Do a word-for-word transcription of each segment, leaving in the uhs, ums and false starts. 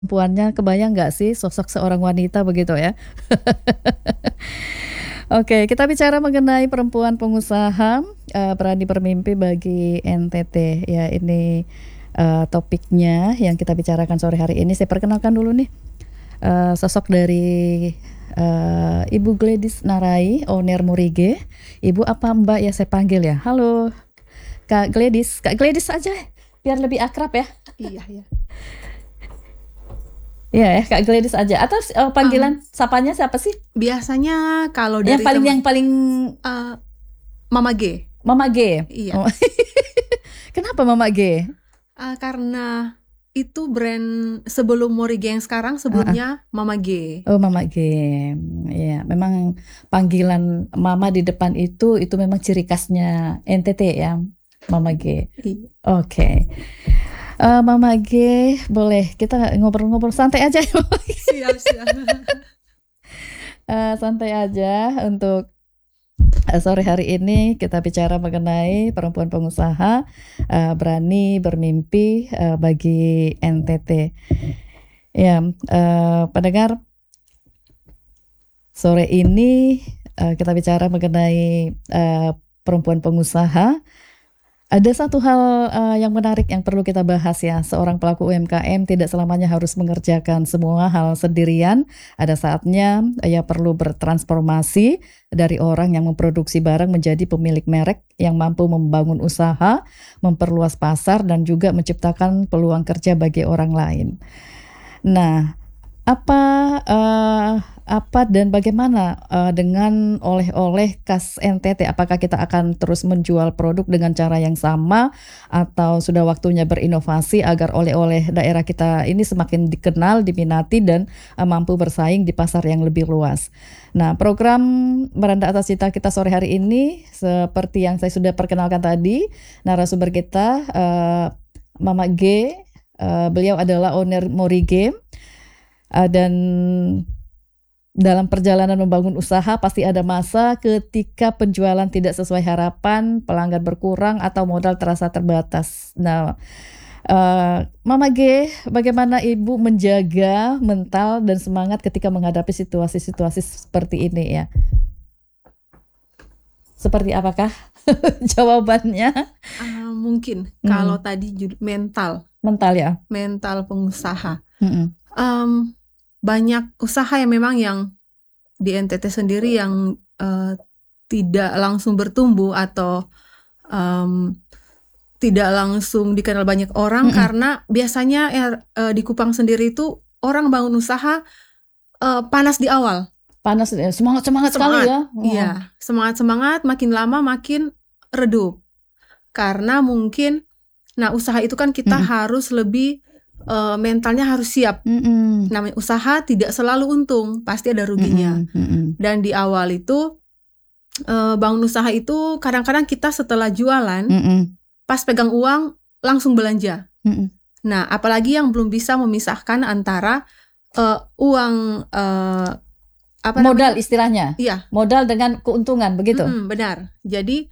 Perempuannya, kebayang nggak sih sosok seorang wanita begitu ya? Oke, kita bicara mengenai perempuan pengusaha, eee, berani bermimpi bagi N T T ya ini, eee, topiknya yang kita bicarakan sore hari ini. Saya perkenalkan dulu nih, eee, sosok dari, eee, Ibu Gladys Narai, owner Morige. Ibu apa Mbak ya saya panggil ya? Halo, Kak Gladys, Kak Gladys aja biar lebih akrab ya. Iya iya. Iya ya, Kak Gladys aja atau s eee, panggilan Mmm. sapanya siapa sih? Biasanya kalau Yang dari paling temen yang paling eee, Mama G. Mama G? Iya. Oh. Kenapa Mama G? Eee, karena itu brand sebelum Morige yang sekarang, Heeh. sebelumnya Mama G. Oh, Mama G. Iya, memang panggilan mama di depan itu, itu memang ciri khasnya N T T ya, Mama G. Iya. Oke. Eee, Mama G, boleh kita ngobrol-ngobrol santai aja ya Mama G. Siap siap. Eee, santai aja untuk, eee, sore hari ini kita bicara mengenai perempuan pengusaha, eee, berani bermimpi, eee, bagi N T T. Ya, eee, pendengar sore ini, eee, kita bicara mengenai, eee, perempuan pengusaha. Ada satu hal, eee, yang menarik yang perlu kita bahas ya, seorang pelaku U M K M tidak selamanya harus mengerjakan semua hal sendirian. Ada saatnya ia perlu bertransformasi dari orang yang memproduksi barang menjadi pemilik merek yang mampu membangun usaha, memperluas pasar, dan juga menciptakan peluang kerja bagi orang lain. Nah, apa, eee, apa dan bagaimana, eee, dengan oleh-oleh khas N T T? Apakah kita akan terus menjual produk dengan cara yang sama atau sudah waktunya berinovasi agar oleh-oleh daerah kita ini semakin dikenal, diminati, dan, eee, mampu bersaing di pasar yang lebih luas? Nah, program Beranda Atas Cita kita sore hari ini seperti yang saya sudah perkenalkan tadi, narasumber kita, eee, Mama G, eee, beliau adalah owner Morige. Eee, dan dalam perjalanan membangun usaha pasti ada masa ketika penjualan tidak sesuai harapan, pelanggan berkurang, atau modal terasa terbatas. Nah, eee, Mama G, bagaimana Ibu menjaga mental dan semangat ketika menghadapi situasi-situasi seperti ini ya? Seperti apakah jawabannya? Eee, mungkin kalau Mhm. tadi jud mental. Mental ya? Mental pengusaha. Mhm. Mmm, banyak usaha yang memang yang di N T T sendiri yang, eee, tidak langsung bertumbuh atau, mmm, tidak langsung dikenal banyak orang Mhm. karena biasanya er eee, di Kupang sendiri itu orang bangun usaha, eee, panas di awal. Panas ya, semangat-semangat sekali Semangat, ya? Heeh. iya, semangat-semangat, makin lama makin redup. Karena mungkin nah usaha itu kan kita Mhm. harus lebih, eee, mentalnya harus siap. Mhm. Namanya usaha tidak selalu untung, pasti ada ruginya. Mhm mhm. Dan di awal itu, eee, bangun usaha itu kadang-kadang kita setelah jualan, Mhm. pas pegang uang langsung belanja. Mhm. Nah, apalagi yang belum bisa memisahkan antara, eee, uang, eee, apa Modal namanya istilahnya? iya. Modal dengan keuntungan, begitu? Mhm, benar. Jadi,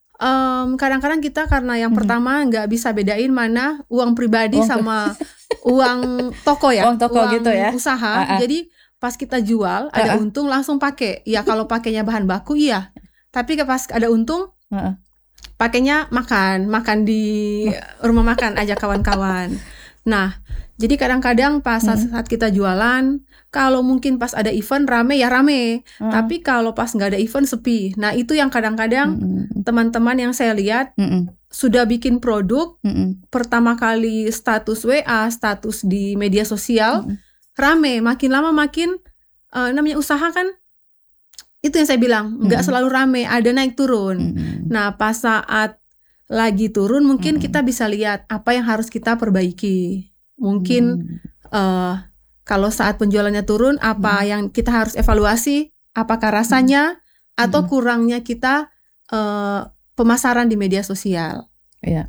mmm, kadang-kadang kita karena yang Mhm. pertama nggak bisa bedain mana uang pribadi Uang pe sama uang toko ya, Uang toko gitu uang ya? usaha. Heeh. Jadi pas kita jual ada Heeh. untung langsung pakai. Ya kalau pakainya bahan baku iya, tapi ke pas ada untung Heeh. pakainya makan, makan di Wah. rumah makan, ajak kawan-kawan. Nah, jadi kadang-kadang pas Mhm. saat kita jualan, kalau mungkin pas ada event rame ya rame, Heeh. tapi kalau pas nggak ada event sepi. Nah, itu yang kadang-kadang Mhm. teman-teman yang saya lihat Mhm. sudah bikin produk, Mhm. pertama kali status W A, status di media sosial, Mhm. rame, makin lama makin, eee, namanya usaha kan itu yang saya bilang, nggak Mhm. selalu rame, ada naik turun. Mhm. Nah, pas saat lagi turun mungkin kita Mhm. bisa lihat apa yang harus kita perbaiki. Mungkin, Mhm. eee, kalau saat penjualannya turun, apa Mhm. yang kita harus evaluasi, apakah Mhm. rasanya atau Mhm. kurangnya kita, eee, pemasaran di media sosial. Iya.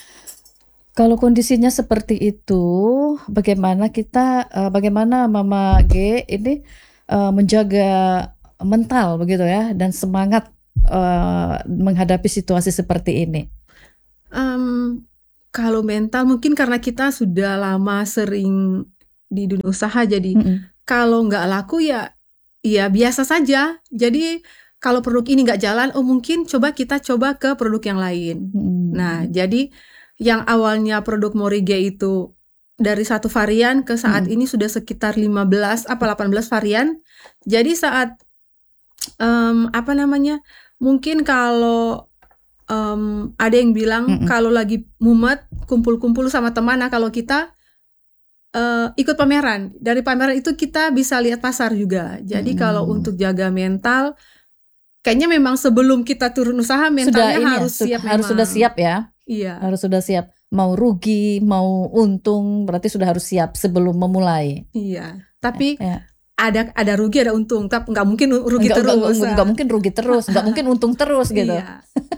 Kalau kondisinya seperti itu, bagaimana kita, eee, bagaimana Mama G ini, eee, menjaga mental begitu ya dan semangat, eee, menghadapi situasi seperti ini? Mmm, kalau mental mungkin karena kita sudah lama sering di dunia usaha. Jadi Mm-mm. kalau nggak laku ya ya biasa saja. Jadi kalau produk ini nggak jalan, oh mungkin coba kita coba ke produk yang lain. Mm-mm. Nah, jadi yang awalnya produk Morige itu dari satu varian ke saat Mm-mm. ini sudah sekitar lima belas apa delapan belas varian. Jadi saat um, apa namanya? Mungkin kalau um, ada yang bilang Mm-mm. kalau lagi mumet kumpul-kumpul sama teman, nah kalau kita Uh, ikut pameran. Dari pameran itu kita bisa lihat pasar juga. Jadi Hmm. kalau untuk jaga mental, kayaknya memang sebelum kita turun usaha mentalnya Sudah ini harus ya, su- siap harus memang. sudah siap ya. Iya. Harus sudah siap. Mau rugi, mau untung, berarti sudah harus siap sebelum memulai. Iya. Tapi Ya. ada ada rugi ada untung. Tapi nggak mungkin rugi Nggak, nggak, terus. nggak, nggak mungkin rugi terus, nggak mungkin untung terus gitu. Iya.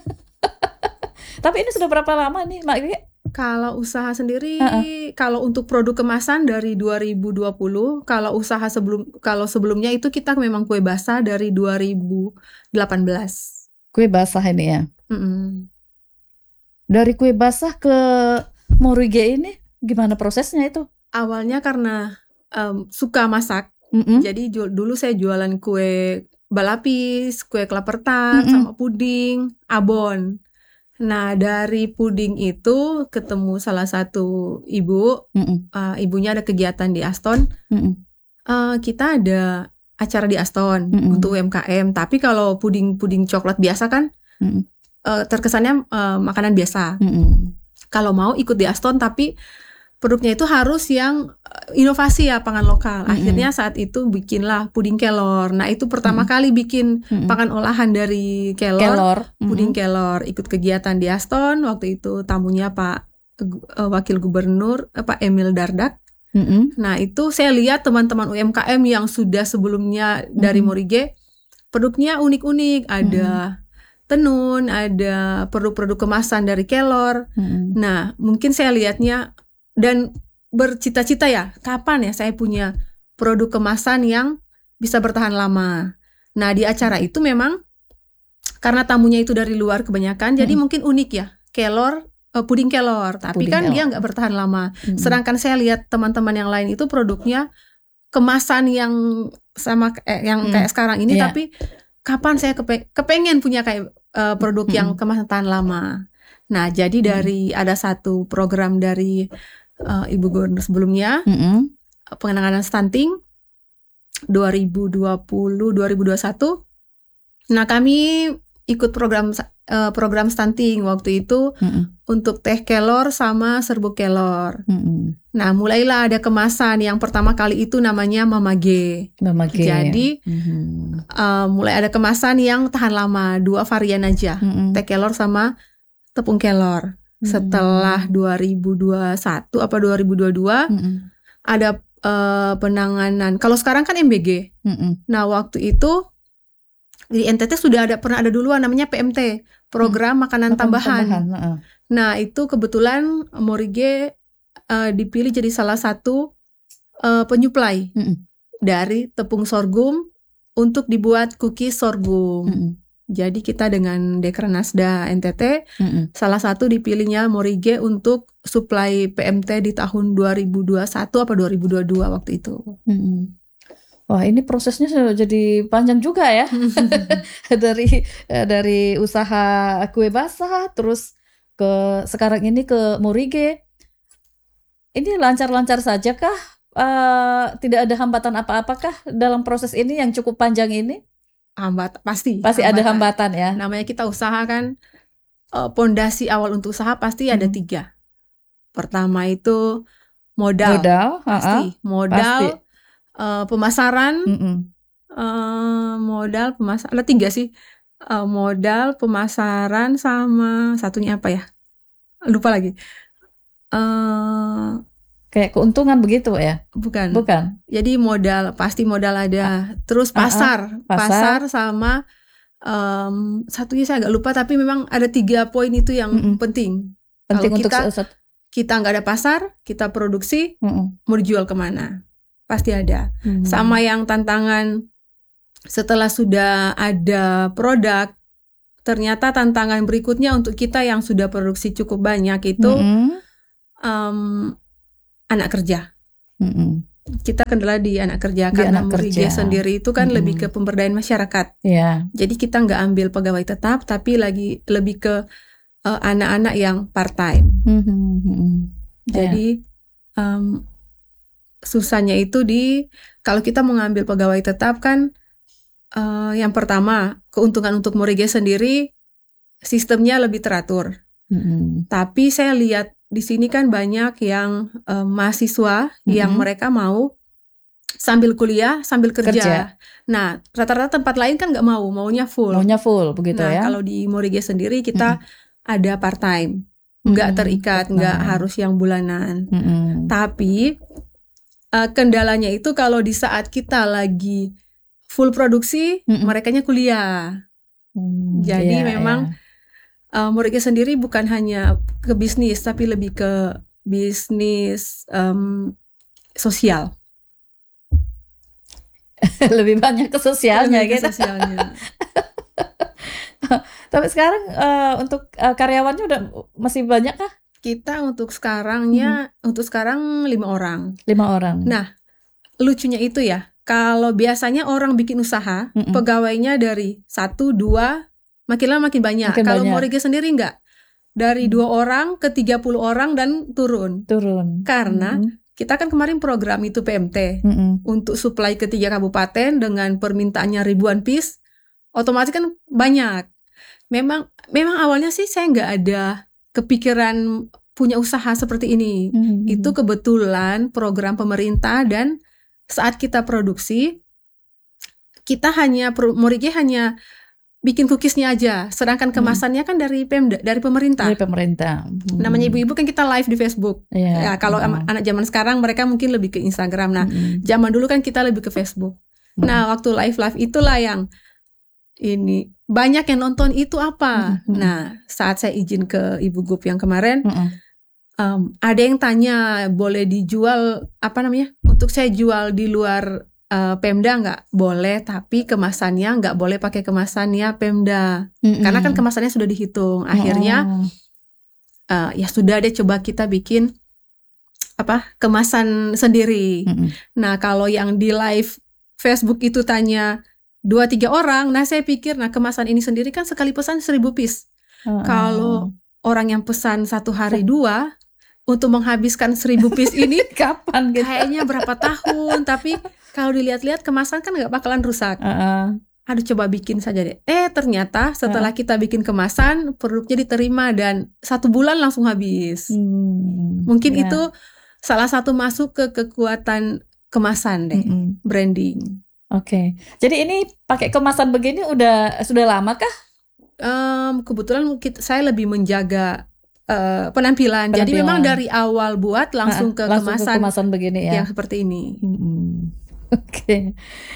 Tapi ini sudah berapa lama nih, Mak Gigi? Kalau usaha sendiri, Uh-uh. kalau untuk produk kemasan dari dua ribu dua puluh, kalau usaha sebelum kalau sebelumnya itu kita memang kue basah dari dua ribu delapan belas. Kue basah ini ya. Mm-mm. Dari kue basah ke Morige ini gimana prosesnya itu? Awalnya karena um, suka masak, Mm-mm. jadi ju- dulu saya jualan kue balapis, kue kelapa tart, Mm-mm. sama puding, abon. Nah, dari puding itu ketemu salah satu ibu, Mm-mm. uh, ibunya ada kegiatan di Aston. Mm-mm. Uh, kita ada acara di Aston Mm-mm. untuk U M K M. Tapi kalau puding-puding coklat biasa kan Mm-mm. uh, terkesannya uh, makanan biasa. Mm-mm. Kalau mau ikut di Aston, tapi produknya itu harus yang uh, inovasi ya, pangan lokal. Mm-mm. Akhirnya saat itu bikinlah puding kelor. Nah, itu pertama Mm-mm. kali bikin Mm-mm. pangan olahan dari kelor. Kelor. Puding Mm-mm. kelor, ikut kegiatan di Aston. Waktu itu tamunya Pak uh, Wakil Gubernur uh, Pak Emil Dardak. Mm-mm. Nah, itu saya lihat teman-teman U M K M yang sudah sebelumnya dari Mm-mm. Morige, produknya unik-unik. Ada Mm-mm. tenun, ada produk-produk kemasan dari kelor. Mm-mm. Nah, mungkin saya lihatnya dan bercita-cita ya, kapan ya saya punya produk kemasan yang bisa bertahan lama. Nah, di acara itu memang karena tamunya itu dari luar kebanyakan, jadi Mm-mm. mungkin unik ya, kelor, uh, puding kelor. Tapi Puding kan dia kelor. nggak bertahan lama. Mm-mm. Sedangkan saya lihat teman-teman yang lain itu produknya kemasan yang sama eh, yang Mm. kayak sekarang ini, Iya. tapi kapan saya kepe- kepengen punya kayak uh, produk yang Mm-mm. kemasan tahan lama. Nah, jadi Mm-mm. dari ada satu program dari uh, Ibu Gubernur sebelumnya, Mm-mm. penanganan stunting dua ribu dua puluh dua ribu dua puluh satu. Nah, kami ikut program uh, program stunting waktu itu Mm-mm. untuk teh kelor sama serbuk kelor. Mm-mm. Nah, mulailah ada kemasan yang pertama kali itu namanya Mama G. Mama G. Jadi Mm-mm. uh, mulai ada kemasan yang tahan lama, dua varian aja, Mm-mm. teh kelor sama tepung kelor. Setelah dua ribu dua puluh satu apa dua ribu dua puluh dua Mm-mm. ada uh, penanganan. Kalau sekarang kan M B G. Mm-mm. Nah, waktu itu di N T T sudah ada pernah ada duluan namanya P M T, program makanan Makan tambahan. tambahan. Uh-uh. Nah, itu kebetulan Morige uh, dipilih jadi salah satu uh, penyuplai Mm-mm. dari tepung sorghum untuk dibuat cookies sorghum. Mm-mm. Jadi kita dengan Dekranasda N T T Mm-mm. salah satu dipilihnya Morige untuk suplai P M T di tahun dua ribu dua puluh satu apa dua ribu dua puluh dua waktu itu. Mm-mm. Wah, ini prosesnya sudah jadi panjang juga ya. dari eh, dari usaha kue basah terus ke sekarang ini ke Morige. Ini lancar-lancar saja kah? Eh, tidak ada hambatan apa-apakah dalam proses ini yang cukup panjang ini? Hambat pasti. Pasti ada hambatan ya. Namanya kita usaha kan, uh, pondasi awal untuk usaha pasti ada Hmm. tiga. Pertama itu modal, Modal, pasti uh-uh, modal, pasti. uh, pemasaran, Mm-mm. uh, modal pemasaran ada tiga sih, uh, modal, pemasaran, sama satunya apa ya? Lupa lagi. Uh, Kayak keuntungan begitu ya? bukan. Bukan. Jadi modal pasti modal ada, terus pasar, Uh-uh, pasar. pasar sama um, satunya saya agak lupa, tapi memang ada tiga poin itu yang Mm-mm. penting. Penting Kalau untuk kita se- kita nggak ada pasar, kita produksi, Mm-mm. mau dijual kemana? Pasti ada. Hmm. Sama yang tantangan setelah sudah ada produk, ternyata tantangan berikutnya untuk kita yang sudah produksi cukup banyak itu Mm-mm. um, anak kerja. Mm-mm. kita kendala di anak kerja Di karena anak Murige kerja. sendiri itu kan Mm-mm. lebih ke pemberdayaan masyarakat. Ya. Jadi kita nggak ambil pegawai tetap, tapi lagi lebih ke uh, anak-anak yang part time. Mhm. Ya. Jadi um, susahnya itu di kalau kita mengambil pegawai tetap kan, uh, yang pertama keuntungan untuk Murige sendiri sistemnya lebih teratur. Mhm. Tapi saya lihat di sini kan banyak yang um, mahasiswa yang Mhm. mereka mau sambil kuliah sambil kerja. Kerja. Nah, rata-rata tempat lain kan nggak mau, maunya full. Maunya full begitu Nah, ya. kalau di Murige sendiri kita ada part time, Mm-mm. nggak terikat, nggak Part-time. harus yang bulanan. Mm-mm. Tapi uh, kendalanya itu kalau di saat kita lagi full produksi, Mm-mm. merekanya kuliah. Hmm, Jadi iya, memang iya. uh, Murige sendiri bukan hanya ke bisnis, tapi lebih ke bisnis um, sosial. Lebih banyak ke sosialnya Lebih ke gitu. sosialnya. Tapi sekarang eh, untuk eh, karyawannya udah masih banyak kah? Kita untuk sekarangnya, untuk sekarang lima orang. Lima orang. Nah, lucunya itu ya, kalau biasanya orang bikin usaha, Mm-mm. pegawainya dari satu, dua, makin lama makin banyak. Makin Kalau banyak. Murige sendiri enggak. Dari dua orang ke tiga puluh orang dan turun. Turun. Karena Mm-mm. kita kan kemarin program itu P M T Mm-mm. untuk supply ke tiga kabupaten dengan permintaannya ribuan piece, otomatis kan banyak. Memang memang awalnya sih saya nggak ada kepikiran punya usaha seperti ini. Mm-mm. Itu kebetulan program pemerintah dan saat kita produksi kita hanya Murige hanya bikin cookiesnya aja, sedangkan kemasannya kan dari Pemda, dari pemerintah. Dari pemerintah. Mm. Namanya ibu-ibu kan kita live di Facebook. Iya. Ya, kalau Mm. anak zaman sekarang mereka mungkin lebih ke Instagram. Nah, Mm-mm. zaman dulu kan kita lebih ke Facebook. Mm. Nah, waktu live-live itulah yang ini banyak yang nonton itu apa. Mm-mm. Nah, saat saya izin ke Ibu Gup yang kemarin, Mm-mm. um, ada yang tanya boleh dijual apa namanya? Untuk saya jual di luar uh, Pemda nggak? Boleh, tapi kemasannya nggak boleh pakai kemasannya Pemda. Mm-mm. Karena kan kemasannya sudah dihitung. Akhirnya Oh. uh, ya sudah deh coba kita bikin apa kemasan sendiri. Mm-mm. Nah, kalau yang di live Facebook itu tanya dua tiga orang, nah saya pikir nah kemasan ini sendiri kan sekali pesan seribu piece. Oh. Kalau orang yang pesan satu hari dua untuk menghabiskan seribu piece ini Kapan gitu? kayaknya berapa tahun. Tapi kalau dilihat-lihat kemasan kan nggak bakalan rusak. Uh-uh. Aduh coba bikin saja deh. Eh ternyata setelah kita bikin kemasan produknya diterima dan satu bulan langsung habis. Hmm. Mungkin Ya. itu salah satu masuk ke kekuatan kemasan deh, Mm-mm. branding. Oke. Jadi ini pakai kemasan begini udah sudah lama kah? Um, kebetulan kita, saya lebih menjaga uh, penampilan. Jadi Penampilan. memang dari awal buat langsung Ah, ke langsung kemasan ke kemasan begini ya. yang seperti ini. Mm-mm. Oke.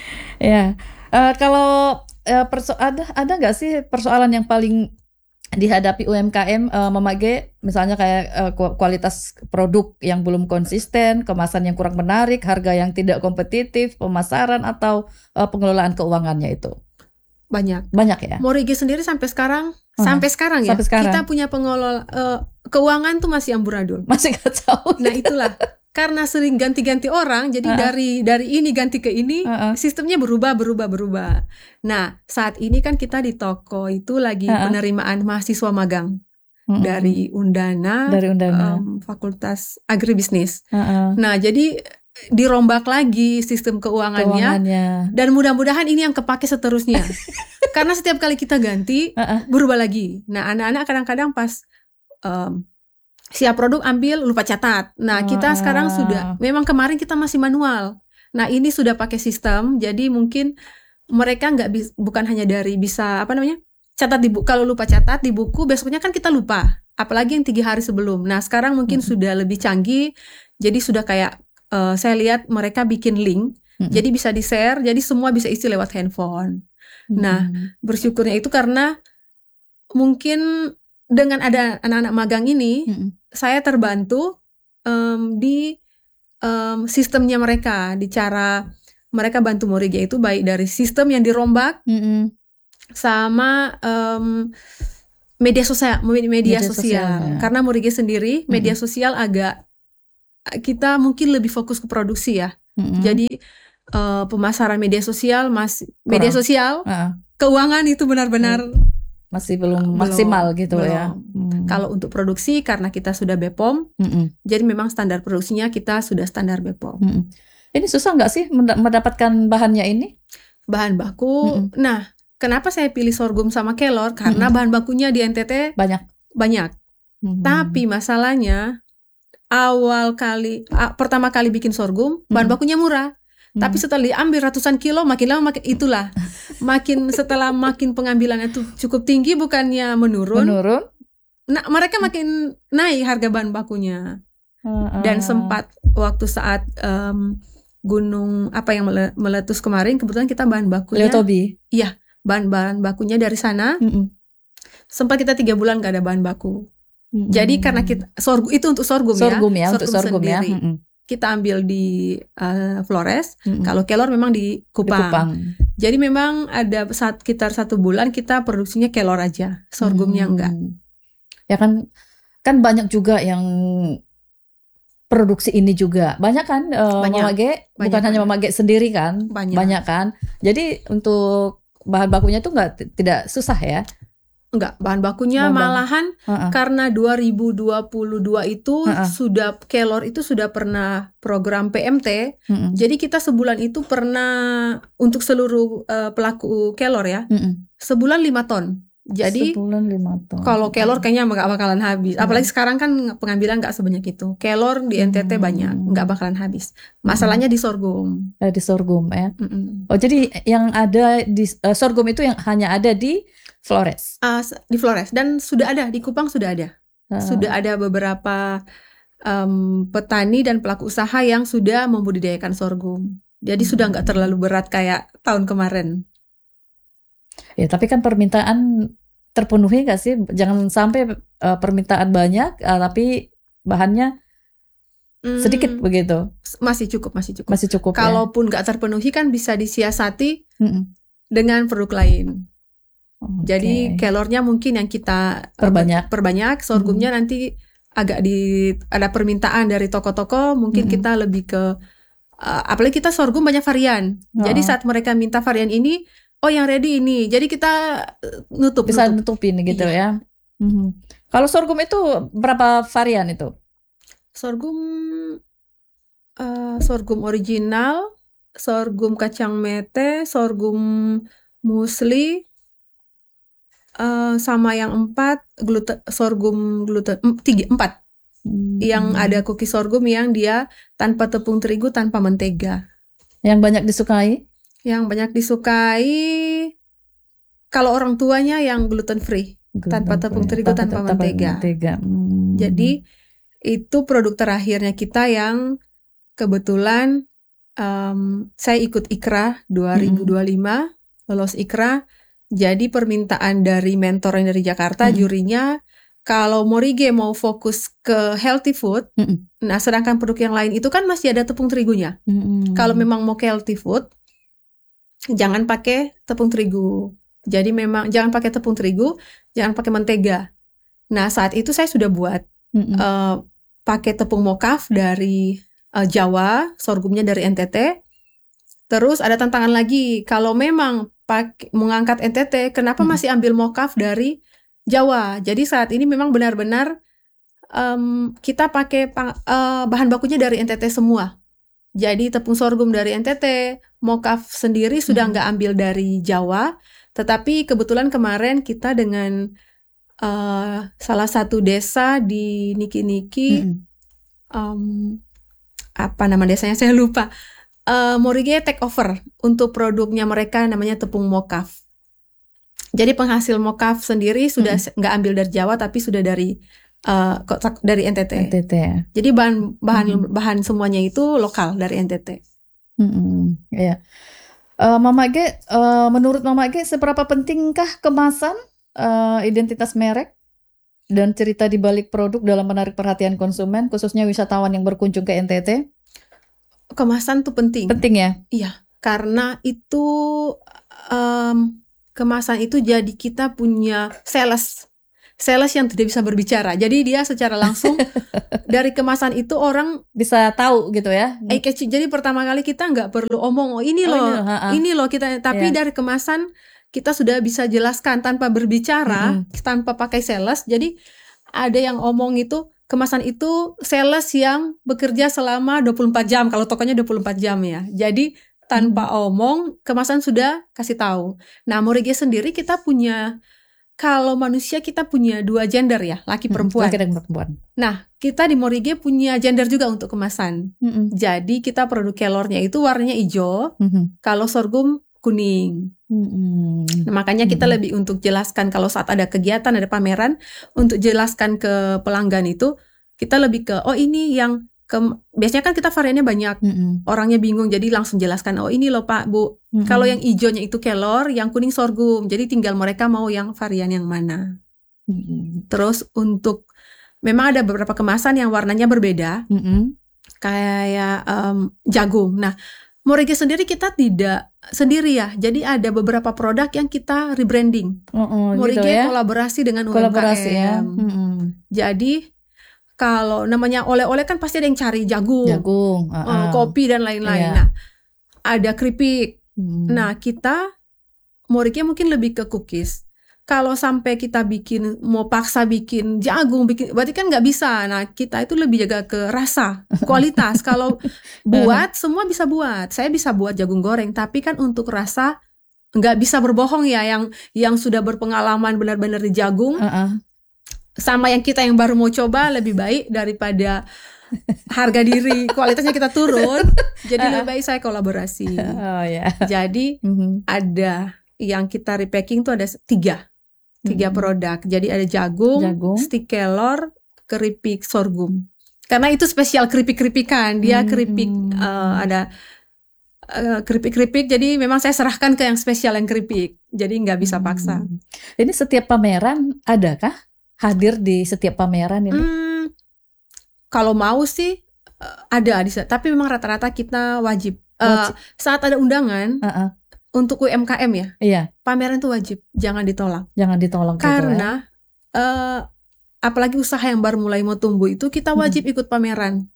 Ya. Eh, kalau eh, perso ada ada nggak sih persoalan yang paling dihadapi U M K M eh, memakai misalnya kayak eh, ku- kualitas produk yang belum konsisten, kemasan yang kurang menarik, harga yang tidak kompetitif, pemasaran atau eh, pengelolaan keuangannya itu Banyak. banyak ya? Murige sendiri sampai sekarang, Hmm. sampai sekarang ya, Sampai sekarang. kita punya pengelola uh, keuangan tuh masih amburadul. Masih kacau. Nah itulah karena sering ganti-ganti orang, jadi Uh-uh. dari dari ini ganti ke ini, Uh-uh. sistemnya berubah, berubah, berubah. Nah saat ini kan kita di toko itu lagi Uh-uh. penerimaan mahasiswa magang Mm-mm. dari Undana, dari Undana. um, Fakultas Agribisnis. Uh-uh. Nah jadi dirombak lagi sistem keuangannya. Keuangannya. Dan mudah-mudahan ini yang kepake seterusnya. Karena setiap kali kita ganti, Uh-uh. berubah lagi. Nah, anak-anak kadang-kadang pas um, siap produk ambil, lupa catat. Nah, kita Ah. sekarang sudah, memang kemarin kita masih manual. Nah, ini sudah pakai sistem, jadi mungkin mereka nggak bis, bukan hanya dari bisa, apa namanya, catat di buku. Kalau lupa catat di buku, besoknya kan kita lupa. Apalagi yang tiga hari sebelum. Nah, sekarang mungkin Mm-mm. sudah lebih canggih. Jadi sudah kayak, uh, saya lihat mereka bikin link. Mm-mm. Jadi bisa di-share, jadi semua bisa isi lewat handphone. Nah, Mm-mm. bersyukurnya itu karena mungkin dengan ada anak-anak magang ini, Mm-mm. saya terbantu um, di um, sistemnya mereka, di cara mereka bantu Murige itu baik dari sistem yang dirombak Mm-mm. sama um, media sosial, media, Media sosial. sosialnya. Karena Murige sendiri media Mm-mm. sosial agak kita mungkin lebih fokus ke produksi ya. Mm-mm. Jadi uh, pemasaran media sosial masih media Kurang. sosial, Uh, keuangan itu benar-benar masih belum belum, maksimal gitu belum. ya. Hmm. Kalau untuk produksi karena kita sudah B P O M, Mm-mm. jadi memang standar produksinya kita sudah standar B P O M. Mm-mm. Ini susah nggak sih menda- mendapatkan bahannya ini? Bahan baku. Mm-mm. Nah, kenapa saya pilih sorghum sama kelor? Karena Mm-mm. bahan bakunya di N T T Banyak. banyak. Mm-mm. Tapi masalahnya awal kali a- pertama kali bikin sorghum, bahan Mm-mm. bakunya murah. Mm. Tapi setelah diambil ratusan kilo, makin lama makin itulah. Makin setelah makin pengambilannya itu cukup tinggi, bukannya menurun. Menurun. Nah, mereka makin naik harga bahan bakunya. Uh, Dan sempat waktu saat um, gunung apa yang mele- meletus kemarin, kebetulan kita bahan bakunya, Leotobi. iya, bahan-bahan bakunya dari sana. Mm-mm. Sempat kita tiga bulan gak ada bahan baku. Mm-mm. Jadi karena kita sorghum itu untuk sorghum, sorghum ya, ya, untuk sorghum ya. sendiri. Mm-mm. Kita ambil di uh, Flores. Mm-mm. Kalau kelor memang di Di Kupang. Kupang. Jadi memang ada saat sekitar satu bulan kita produksinya kelor aja, sorghumnya Hmm. enggak. Ya kan, kan banyak juga yang produksi ini juga. Banyak kan, uh, Banyak. Mama Ge, bukan Banyak, hanya banyak. Mama Ge sendiri kan, Banyak. kan. Jadi untuk bahan bakunya tuh nggak tidak susah ya. Enggak, bahan bakunya Bahan baku. malahan Uh-uh. karena dua ribu dua puluh dua itu Uh-uh. sudah kelor itu sudah pernah program P M T. Mm-mm. Jadi kita sebulan itu pernah untuk seluruh uh, pelaku kelor ya, Mm-mm. sebulan lima ton. Jadi sebulan lima ton. kalau kelor kayaknya nggak bakalan habis. Hmm. Apalagi sekarang kan pengambilan nggak sebanyak itu. Kelor di N T T Hmm. banyak, nggak bakalan habis. Masalahnya di sorghum. Eh, di sorghum ya. Mm-mm. Oh jadi yang ada di uh, sorghum itu yang hanya ada di Flores. Uh, di Flores dan sudah ada di Kupang sudah ada. Uh, Sudah ada beberapa um, petani dan pelaku usaha yang sudah membudidayakan sorghum. Jadi Hmm. sudah nggak terlalu berat kayak tahun kemarin. Ya tapi kan permintaan terpenuhi nggak sih? Jangan sampai uh, permintaan banyak, uh, tapi bahannya Hmm, sedikit begitu. masih cukup, masih cukup. Masih cukup ya. Kalaupun nggak terpenuhi kan bisa disiasati Mm-mm. dengan produk lain. Oke. Jadi kelornya mungkin yang kita uh, Perbanyak. perbanyak, sorghumnya nanti agak di ada permintaan dari toko-toko, mungkin Mm-mm. kita lebih ke uh, apalagi kita sorghum banyak varian. Jadi Oh. saat mereka minta varian ini, oh yang ready ini. Jadi kita uh, nutup Bisa nutup. nutupin gitu Iya. ya. Mhm. Kalau sorghum itu berapa varian itu? Sorghum uh, sorghum original, sorghum kacang mete, sorghum musli, uh, sama yang empat gluten sorghum gluten em, tiga empat. Hmm. Yang ada cookies sorghum yang dia tanpa tepung terigu, tanpa mentega. Yang banyak disukai? Yang banyak disukai kalau orang tuanya yang gluten free, tanpa tepung terigu, tanpa mentega. mentega. Hmm. Jadi itu produk terakhirnya kita yang kebetulan um, saya ikut Ikrah dua ribu dua puluh lima, lolos Ikrah. Jadi permintaan dari mentor yang dari Jakarta, Mm-mm. jurinya kalau Morige mau fokus ke healthy food, Mm-mm. nah sedangkan produk yang lain itu kan masih ada tepung terigunya. Mm-mm. Kalau memang mau ke healthy food, jangan pakai tepung terigu. Jadi memang jangan pakai tepung terigu, jangan pakai mentega. Nah saat itu saya sudah buat Mm-mm. uh, pakai tepung mokaf dari uh, Jawa, sorghumnya dari N T T. Terus ada tantangan lagi, kalau memang pakai mengangkat N T T, kenapa Mm-mm. masih ambil mokaf dari Jawa? Jadi saat ini memang benar-benar um, kita pakai pang- uh, bahan bakunya dari N T T semua. Jadi tepung sorghum dari N T T, mokaf sendiri sudah Mm-mm. nggak ambil dari Jawa. Tetapi kebetulan kemarin kita dengan uh, salah satu desa di Niki-Niki, Mm-mm. um, apa nama desanya saya lupa. Uh, Morige take over untuk produknya mereka namanya tepung mokaf. Jadi penghasil mokaf sendiri sudah Mm-mm. nggak ambil dari Jawa tapi sudah dari uh, kotak- dari N T T. N T T. Jadi bahan bahan Mm-mm. bahan semuanya itu lokal dari N T T. Mm-mm. Ya. Eh, Mama Ge, eh, menurut Mama Ge, seberapa pentingkah kemasan, eh, identitas merek, dan cerita di balik produk dalam menarik perhatian konsumen, khususnya wisatawan yang berkunjung ke N T T? Kemasan tuh penting. Penting ya? Iya, karena itu um, kemasan itu jadi kita punya sales. sales yang tidak bisa berbicara. Jadi dia secara langsung dari kemasan itu orang bisa tahu gitu ya. Eh, jadi pertama kali kita nggak perlu omong, oh ini loh, oh, ini, ini loh kita. Tapi yeah. dari kemasan kita sudah bisa jelaskan tanpa berbicara, mm-hmm. tanpa pakai sales. Jadi ada yang omong itu kemasan itu sales yang bekerja selama dua puluh empat jam. Kalau tokonya dua puluh empat jam ya. Jadi tanpa mm-hmm. omong kemasan sudah kasih tahu. Nah, Morige sendiri kita punya, kalau manusia kita punya dua gender ya, laki perempuan. Laki dan perempuan. Nah, kita di Morige punya gender juga untuk kemasan. Mm-hmm. Jadi kita produk kelornya itu warnanya hijau, mm-hmm. kalau sorghum kuning. Mm-hmm. Nah, makanya kita mm-hmm. lebih untuk jelaskan kalau saat ada kegiatan, ada pameran, untuk jelaskan ke pelanggan itu, kita lebih ke, oh ini yang, ke, biasanya kan kita variannya banyak, mm-hmm. orangnya bingung, jadi langsung jelaskan, oh ini loh Pak, Bu. Mm-hmm. Kalau yang hijaunya itu kelor, yang kuning sorghum, jadi tinggal mereka mau yang varian yang mana. Mm-hmm. Terus untuk, memang ada beberapa kemasan yang warnanya berbeda, mm-hmm. kayak um, jagung. Nah, Morige sendiri kita tidak sendiri ya, jadi ada beberapa produk yang kita rebranding. Uh-uh, Morige gitu ya? Kolaborasi dengan kolaborasi U M K M. Ya. Mm-hmm. Jadi kalau namanya oleh-oleh kan pasti ada yang cari jagung, jagung uh-uh. kopi dan lain-lain. Yeah. Nah, ada keripik. Hmm. Nah, kita Morige mungkin lebih ke cookies. Kalau sampai kita bikin, mau paksa bikin jagung, bikin, berarti kan nggak bisa. Nah, kita itu lebih jaga ke rasa, kualitas. Kalau buat, semua bisa buat. Saya bisa buat jagung goreng, tapi kan untuk rasa nggak bisa berbohong ya. Yang yang sudah berpengalaman benar-benar di jagung, uh-uh. sama yang kita yang baru mau coba lebih baik daripada harga diri, kualitasnya kita turun. Jadi lebih baik saya kolaborasi. Oh, yeah. Jadi mm-hmm. ada yang kita repacking tuh ada tiga. Tiga hmm. produk. Jadi ada jagung, jagung. stik kelor, keripik sorghum. Karena itu spesial keripik-keripikan. Dia hmm. keripik uh, ada uh, keripik-keripik. Jadi memang saya serahkan ke yang spesial yang keripik. Jadi nggak bisa paksa. Hmm. Ini setiap pameran adakah? Hadir di setiap pameran ini? Hmm, kalau mau sih uh, ada di. Tapi memang rata-rata kita wajib. Uh, wajib. Saat ada undangan. Uh-uh. Untuk U M K M ya, iya. pameran itu wajib, jangan ditolak. Jangan ditolak. Karena gitu ya. uh, apalagi usaha yang baru mulai mau tumbuh itu kita wajib hmm. ikut pameran.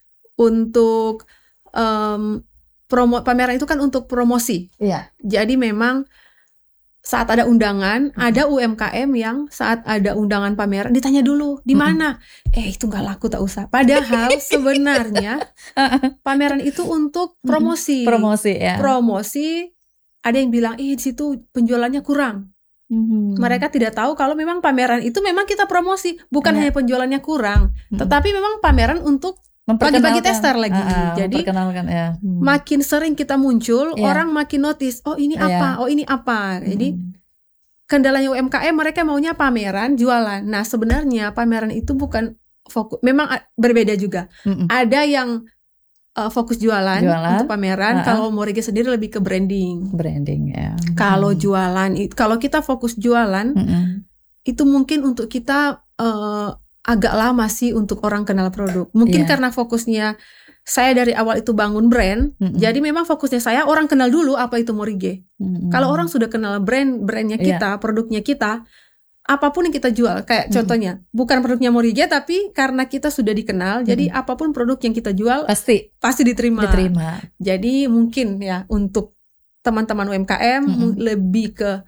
Untuk um, promo pameran itu kan untuk promosi. Iya. Jadi memang saat ada undangan, hmm. ada U M K M yang saat ada undangan pameran ditanya dulu di mana. Hmm. Eh itu nggak laku tak usah. Padahal sebenarnya pameran itu untuk promosi. Promosi ya. Promosi. Ada yang bilang, eh di situ penjualannya kurang. Mm-hmm. Mereka tidak tahu kalau memang pameran itu memang kita promosi, bukan yeah. hanya penjualannya kurang, mm-hmm. tetapi memang pameran untuk bagi-bagi tester lagi. Uh, uh, Jadi ya. hmm. makin sering kita muncul, yeah. orang makin notice, oh ini apa, yeah. oh ini apa. Jadi mm-hmm. kendalanya U M K M mereka maunya pameran, jualan. Nah sebenarnya pameran itu bukan fokus, memang berbeda juga. Mm-hmm. Ada yang Uh, fokus jualan, jualan untuk pameran. Uh-uh. Kalau Morige sendiri lebih ke branding. Branding ya. Kalau hmm. jualan, kalau kita fokus jualan, hmm. itu mungkin untuk kita uh, agak lama sih untuk orang kenal produk. Mungkin yeah. karena fokusnya saya dari awal itu bangun brand, hmm. jadi memang fokusnya saya orang kenal dulu apa itu Morige. Hmm. Kalau orang sudah kenal brand, brandnya kita, yeah. produknya kita. Apapun yang kita jual, kayak hmm. contohnya, bukan produknya Morige, tapi karena kita sudah dikenal, hmm. jadi apapun produk yang kita jual pasti pasti diterima. diterima. Jadi mungkin ya untuk teman-teman U M K M hmm. lebih ke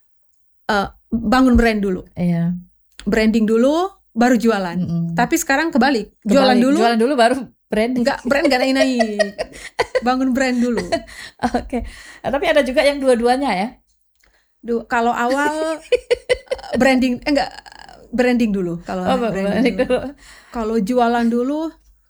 uh, bangun brand dulu, yeah. branding dulu, baru jualan. Hmm. Tapi sekarang kebalik, kebalik, jualan dulu, jualan dulu baru brand. Enggak, brand nggak naik-naik, bangun brand dulu. Oke, okay. Nah, tapi ada juga yang dua-duanya ya. Du- kalau awal branding eh enggak branding dulu kalau oh, branding dulu. dulu. Kalau jualan dulu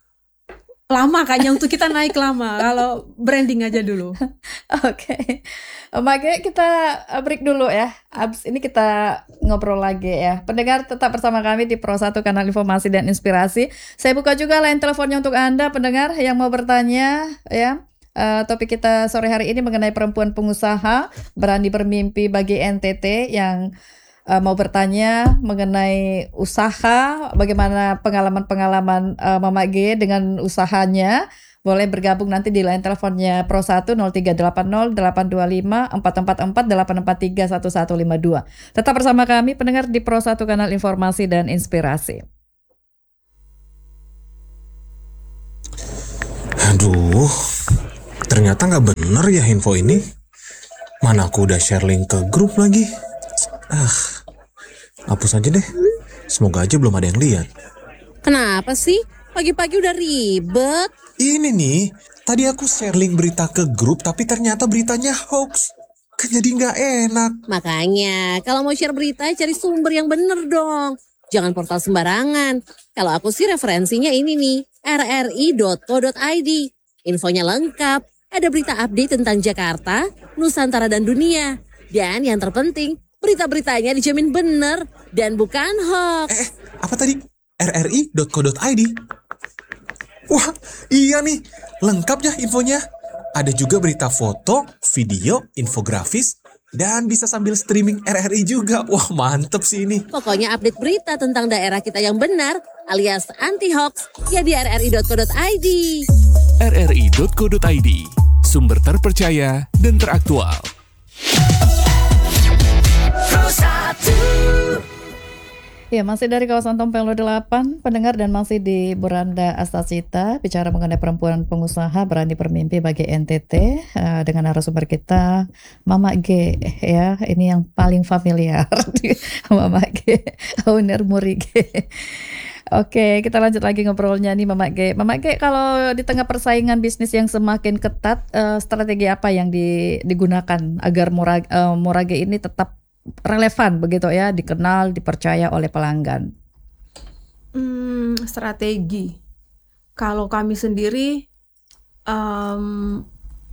lama kayaknya untuk kita naik lama. Kalau branding aja dulu. Oke. Okay. Makanya kita break dulu ya. Abis ini kita ngobrol lagi ya. Pendengar tetap bersama kami di Pro satu Kanal Informasi dan Inspirasi. Saya buka juga line teleponnya untuk Anda pendengar yang mau bertanya ya. Uh, topik kita sore hari ini mengenai perempuan pengusaha berani bermimpi bagi N T T yang uh, mau bertanya mengenai usaha, bagaimana pengalaman-pengalaman uh, Mama G dengan usahanya, Boleh bergabung nanti di line teleponnya Pro satu nol tiga delapan nol delapan dua lima empat empat empat delapan empat tiga satu satu lima dua. Tetap bersama kami pendengar di Pro satu Kanal Informasi dan Inspirasi. Aduh, ternyata nggak bener ya info ini. Mana aku udah share link ke grup lagi. Ah, hapus aja deh. Semoga aja belum ada yang lihat. Kenapa sih? Pagi-pagi udah ribet. Ini nih, tadi aku share link berita ke grup tapi ternyata beritanya hoax. Kan jadi nggak enak. Makanya, kalau mau share berita cari sumber yang bener dong. Jangan portal sembarangan. Kalau aku sih referensinya ini nih, r r i dot co dot i d. Infonya lengkap. Ada berita update tentang Jakarta, Nusantara dan dunia. Dan yang terpenting, berita-beritanya dijamin bener dan bukan hoax. Eh, apa tadi? r r i dot co dot i d. Wah, iya nih. Lengkap ya infonya. Ada juga berita foto, video, infografis, dan bisa sambil streaming R R I juga. Wah, mantep sih ini. Pokoknya update berita tentang daerah kita yang benar alias anti-hoax ya di r r i dot co dot i d. r r i dot co dot i d, sumber terpercaya dan teraktual. Ya, masih dari kawasan Tompelo delapan, pendengar, dan masih di Beranda Astacita, bicara mengenai perempuan pengusaha berani bermimpi bagi N T T, uh, dengan narasumber kita, Mama G, ya, ini yang paling familiar, Mama G, owner Muri G. Oke, kita lanjut lagi ngobrolnya nih Mama G. Mama G, kalau di tengah persaingan bisnis yang semakin ketat, uh, strategi apa yang di, digunakan agar Murage, uh, Murage ini tetap relevan begitu ya, dikenal, dipercaya oleh pelanggan? Hmm, strategi. Kalau kami sendiri um,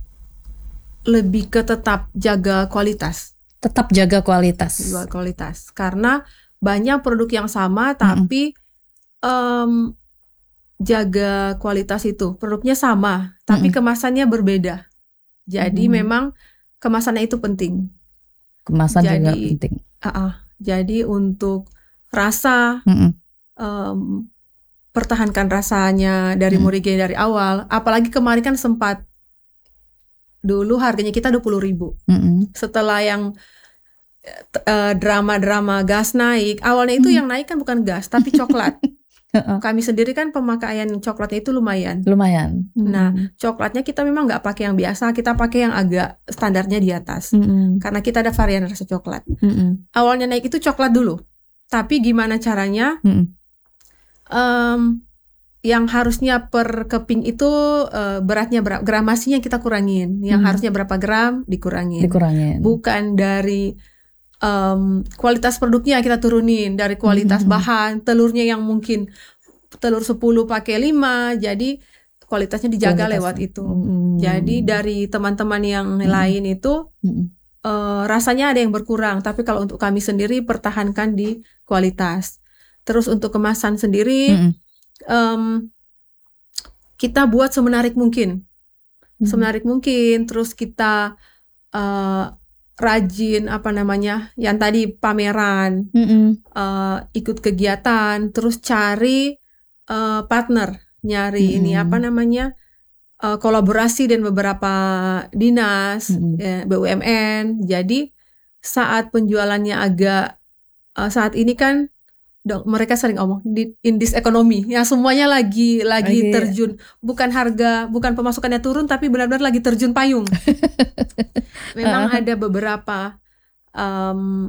lebih ke tetap jaga kualitas. Tetap jaga kualitas. Jaga kualitas. Karena banyak produk yang sama tapi mm-hmm. um, jaga kualitas itu. Produknya sama tapi mm-hmm. kemasannya berbeda. Jadi mm-hmm. memang kemasannya itu penting. Kemasan jadi, juga penting. Uh-uh, jadi untuk rasa, um, pertahankan rasanya dari mm. Murige dari awal. Apalagi kemarin kan sempat dulu harganya kita dua puluh ribu. Mm-hmm. Setelah yang uh, drama-drama gas naik, awalnya itu mm. yang naik kan bukan gas tapi coklat. Kami sendiri kan pemakaian coklatnya itu lumayan. Lumayan. Nah, hmm. coklatnya kita memang nggak pakai yang biasa, kita pakai yang agak standarnya di atas. Hmm. Karena kita ada varian rasa coklat. Hmm. Awalnya naik itu coklat dulu. Tapi gimana caranya? Hmm. Um, yang harusnya per keping itu uh, beratnya berapa, gramasinya kita kurangin. Yang hmm. harusnya berapa gram dikurangin. Dikurangin. Bukan dari Um, kualitas produknya kita turunin, dari kualitas mm-hmm. bahan, telurnya yang mungkin telur sepuluh pakai lima, jadi kualitasnya dijaga kualitas. Lewat itu. Mm-hmm. Jadi dari teman-teman yang mm-hmm. lain itu mm-hmm. uh, rasanya ada yang berkurang, tapi kalau untuk kami sendiri pertahankan di kualitas. Terus untuk kemasan sendiri mm-hmm. um, kita buat semenarik mungkin, mm-hmm. semenarik mungkin. Terus kita uh, rajin apa namanya yang tadi pameran, mm-hmm. uh, ikut kegiatan, terus cari uh, partner, nyari mm-hmm. ini apa namanya uh, kolaborasi dan beberapa dinas, mm-hmm. ya, B U M N. Jadi saat penjualannya agak uh, saat ini kan dong, mereka sering ngomong di in this economy ya, semuanya lagi lagi okay. terjun, bukan harga, bukan pemasukannya turun tapi benar-benar lagi terjun payung. Memang uh-huh. ada beberapa um,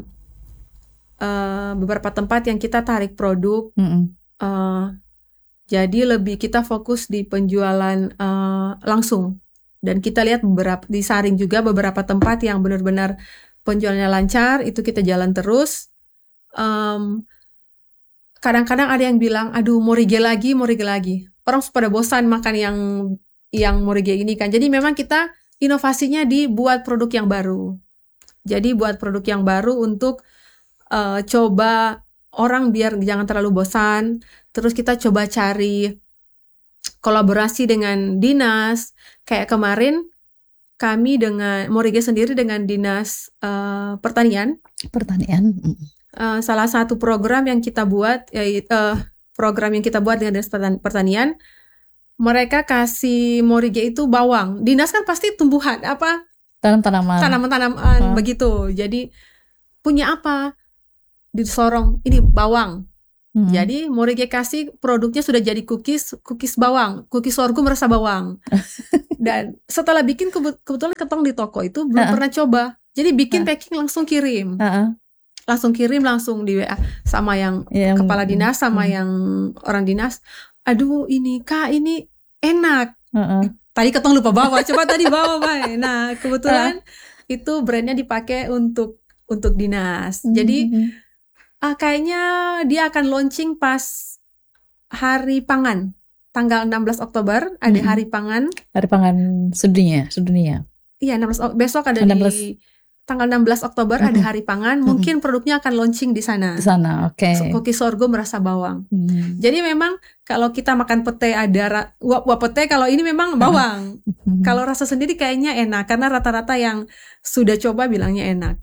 uh, beberapa tempat yang kita tarik produk, mm-hmm. uh, jadi lebih kita fokus di penjualan uh, langsung, dan kita lihat beberapa disaring juga beberapa tempat yang benar-benar penjualannya lancar, itu kita jalan terus. Um, Kadang-kadang ada yang bilang, aduh Murige lagi, Murige lagi. Orang pada bosan makan yang yang Murige ini kan. Jadi memang kita inovasinya dibuat produk yang baru. Jadi buat produk yang baru untuk uh, coba orang biar jangan terlalu bosan. Terus kita coba cari kolaborasi dengan dinas. Kayak kemarin kami dengan Murige sendiri dengan dinas uh, pertanian. Pertanian. Uh, salah satu program yang kita buat, ya, uh, program yang kita buat dengan Dinas Pertanian, mereka kasih Morige itu bawang. Dinas kan pasti tumbuhan apa Tanam-tanaman. tanaman-tanaman Hah? begitu. Jadi punya apa? Disorong ini bawang. Hmm. Jadi Morige kasih produknya sudah jadi cookies, cookies bawang, cookies sorghum rasa bawang. Dan setelah bikin kebut- kebetulan ketong di toko itu belum Uh-uh. pernah coba. Jadi bikin Uh. packing langsung kirim, Uh-uh. langsung kirim langsung di W A sama yang Yang- kepala dinas sama Hmm. yang orang dinas. Aduh ini kak ini enak. Uh-uh. Tadi ketong lupa bawa, coba tadi bawa Bay. Nah kebetulan itu brandnya dipakai untuk untuk dinas. Jadi Hmm. ah, kayaknya dia akan launching pas hari pangan. Tanggal enam belas Oktober ada Mm-mm. hari pangan. Hari pangan sedunia, sedunia. Iya, enam belas Ok- besok ada enam belas. di tanggal enam belas Oktober ada Mm-mm. hari pangan. Mungkin produknya akan launching di sana. Di sana, oke. Cookies sorghum rasa bawang. Hmm. Jadi memang kalau kita makan pete ada ra- wap wap pete, kalau ini memang bawang. Hmm. Kalau rasa sendiri kayaknya enak karena rata-rata yang sudah coba bilangnya enak.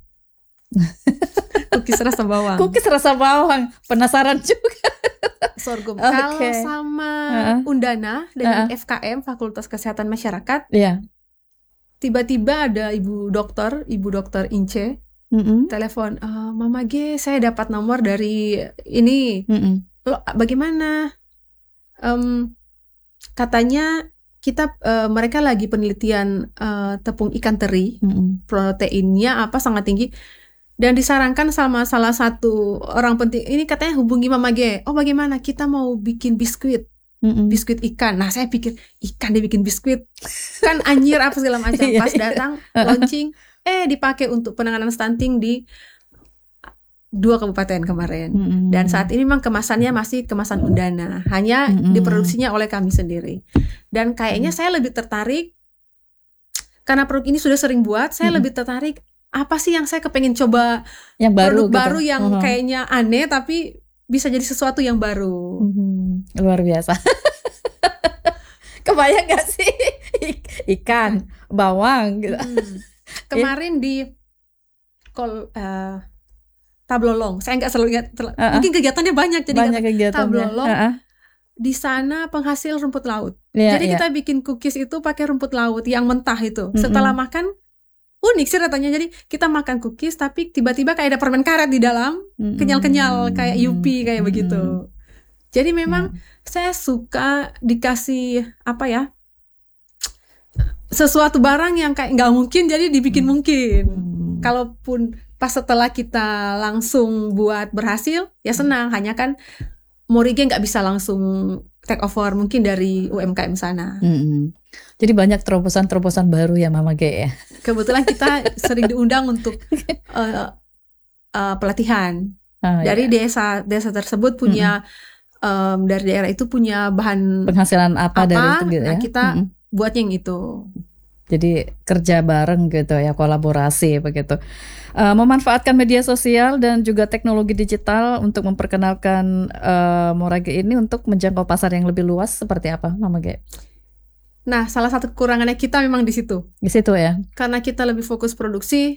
Cookies rasa bawang. Cookies rasa bawang, penasaran juga. Sorghum. Oke. Kalau sama Uh-uh. Undana dengan Uh-uh. F K M Fakultas Kesehatan Masyarakat, Iya. tiba-tiba ada ibu dokter, ibu dokter Ince, Mm-mm. telepon, "Eh, Mama G, saya dapat nomor dari ini. Mm-mm. Lo bagaimana? Em, katanya kita eh, mereka lagi penelitian eh, tepung ikan teri, Mm-mm. proteinnya apa sangat tinggi." Dan disarankan sama salah satu orang penting ini katanya hubungi Mama G. Oh bagaimana? Kita mau bikin biskuit, Mm-mm. biskuit ikan. Nah saya pikir ikan dibikin biskuit, kan anjir apa segala macam. Iya, Pas iya. datang launching, eh dipakai untuk penanganan stunting di dua kabupaten kemarin. Mm-mm. Dan saat ini memang kemasannya masih kemasan Undana, hanya Mm-mm. diproduksinya oleh kami sendiri. Dan kayaknya saya lebih tertarik karena produk ini sudah sering buat. Saya Mm-mm. lebih tertarik apa sih yang saya kepengen coba yang baru produk gitu. baru yang Uh-huh. kayaknya aneh tapi bisa jadi sesuatu yang baru. Mhm. Luar biasa. Kebayang gak sih Ik- ikan, bawang gitu. Hmm. Kemarin di kol eh, Tablolong, saya nggak selalu ingat, terla- Uh-uh. mungkin kegiatannya banyak jadi Banyak nggak- kegiatannya. Tablolong. Uh-uh. di sana penghasil rumput laut. Iya, Jadi iya. kita bikin cookies itu pakai rumput laut yang mentah itu. Mm-mm. Setelah makan unik sih rasanya. Jadi kita makan cookies tapi tiba-tiba kayak ada permen karet di dalam, Mm-mm. kenyal-kenyal kayak Yupi kayak Mm-mm. begitu. Jadi memang Ya. saya suka dikasih apa ya, sesuatu barang yang kayak nggak mungkin jadi dibikin mungkin. Hmm. Kalaupun pas setelah kita langsung buat berhasil ya senang. Hanya kan Morige nggak bisa langsung take over mungkin dari U M K M sana. Mm-mm. Jadi banyak terobosan-terobosan baru ya Mama G ya. Kebetulan kita sering diundang untuk uh, uh, pelatihan. Ah, Dari ya. desa desa tersebut punya um, dari daerah itu punya bahan Penghasilan apa, apa, dari itu gitu ya. nah kita Mm-mm. buat yang itu. Jadi kerja bareng gitu ya, kolaborasi begitu. Uh, memanfaatkan media sosial dan juga teknologi digital untuk memperkenalkan uh, Morage ini untuk menjangkau pasar yang lebih luas seperti apa, Mama G? Nah, salah satu kekurangannya kita memang di situ. Di situ ya. Karena kita lebih fokus produksi,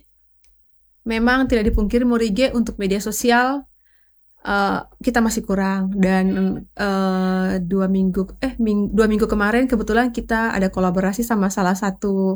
memang tidak dipungkiri Morige untuk media sosial uh, kita masih kurang. Dan uh, dua minggu eh ming, dua minggu kemarin kebetulan kita ada kolaborasi sama salah satu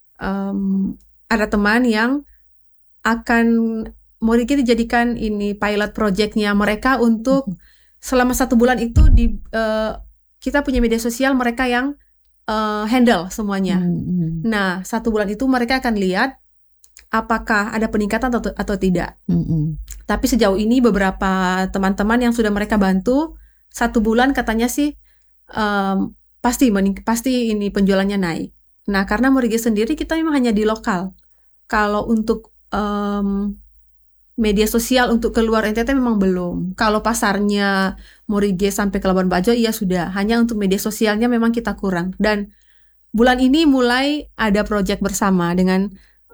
um, ada teman yang akan Morige dijadikan ini pilot projectnya mereka untuk selama satu bulan itu di uh, kita punya media sosial mereka yang uh, handle semuanya. Mm-mm. Nah, satu bulan itu mereka akan lihat apakah ada peningkatan atau, atau tidak. Mm-mm. Tapi sejauh ini beberapa teman-teman yang sudah mereka bantu, satu bulan katanya sih um, pasti mening- pasti ini penjualannya naik. Nah, karena Morige sendiri kita memang hanya di lokal. Kalau untuk um, media sosial untuk keluar N T T memang belum. Kalau pasarnya Morige sampai ke Labuan Bajo, iya sudah. Hanya untuk media sosialnya memang kita kurang. Dan bulan ini mulai ada proyek bersama dengan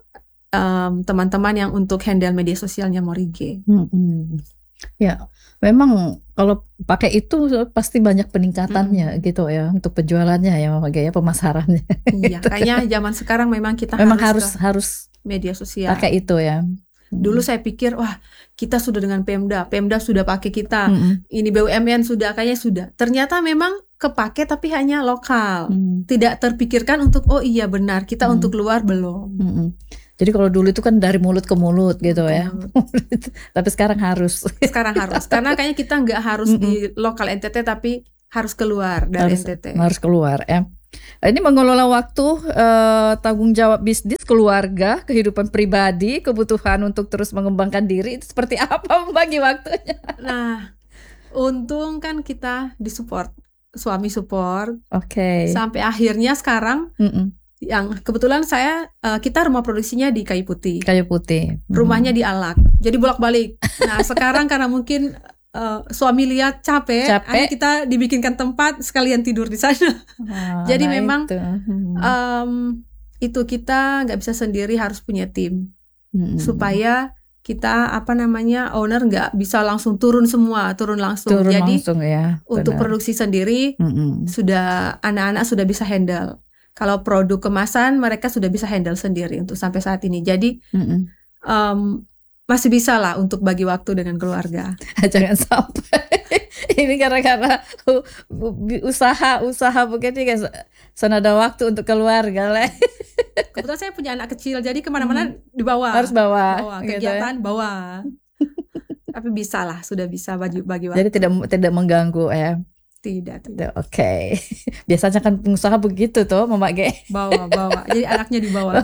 um, teman-teman yang untuk handle media sosialnya Morige. Mm-mm. Ya, memang kalau pakai itu pasti banyak peningkatannya gitu ya untuk penjualannya ya Mama G ya, pemasarannya. Iya, kayaknya zaman sekarang memang kita Memang harus, harus harus ke media sosial. pakai itu ya. Dulu saya pikir, wah kita sudah dengan Pemda, Pemda sudah pakai kita, Mm-mm. ini B U M N sudah, kayaknya sudah. Ternyata memang kepake tapi hanya lokal. Hmm. Tidak terpikirkan untuk oh iya benar kita Hmm. untuk luar belum. Mm-mm. Jadi kalau dulu itu kan dari mulut ke mulut gitu ya. Tapi sekarang harus. Sekarang harus karena kayaknya kita nggak harus Mm-mm. di lokal N T T tapi harus keluar dari harus, N T T. harus keluar ya. Ini mengelola waktu, eh, tanggung jawab bisnis, keluarga, kehidupan pribadi, kebutuhan untuk terus mengembangkan diri itu seperti apa membagi waktunya? Nah, untung kan kita disupport, suami support Oke. sampai akhirnya sekarang Mm-mm. yang kebetulan saya eh, kita rumah produksinya di Kayu Putih, Kayu putih. Mm. rumahnya di Alak, jadi bolak-balik. Nah sekarang karena mungkin eh, suami lihat capek, Capek. akhirnya kita dibikinkan tempat sekalian tidur di sana. Ah, Jadi nah memang, itu. Mm. Em, itu kita nggak bisa sendiri, harus punya tim Mm-mm. supaya kita apa namanya owner nggak bisa langsung turun semua, turun langsung. turun Jadi langsung ya. untuk benar. produksi sendiri Mm-mm. sudah anak-anak sudah bisa handle. Kalau produk kemasan mereka sudah bisa handle sendiri untuk sampai saat ini. Jadi Mm-mm. em, masih bisa lah untuk bagi waktu dengan keluarga. Jangan sampai ini gara-gara u- u- usaha-usaha begini kan senada waktu untuk keluarga lah. Kebetulan saya punya anak kecil, jadi kemana-mana dibawa. Harus bawa, bawa gitu ya. kegiatan bawa. Tapi bisa lah, sudah bisa bagi bagi waktu. Jadi tidak tidak mengganggu ya. Tidak, tidak. Oke. Biasanya kan pengusaha begitu tuh, Mama Ge. Bawa, bawa. Jadi anaknya dibawa.